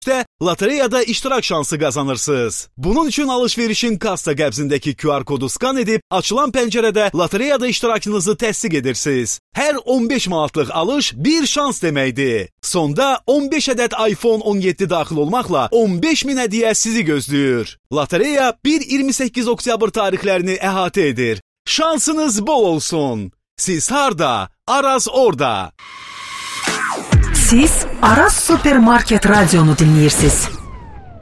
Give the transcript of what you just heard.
üstə lotereyada iştirak şansı qazanırsınız. Bunun üçün alış-verişin kassa qəbzindəki QR kodu skan edib, açılan pəncərədə lotereyada iştirakınızı təsdiq edirsiniz. Hər 15 manatlıq alış bir şans deməkdir. Sonda 15 ədəd iPhone 17 daxil olmaqla 15.000 hədiyyə sizi gözləyir. Lotereya 1-28 oktyabr tarixlərini əhatə edir. Şansınız bol olsun. Siz harda? Araz orada. Siz Araz Supermarket Radionu dinləyirsiniz.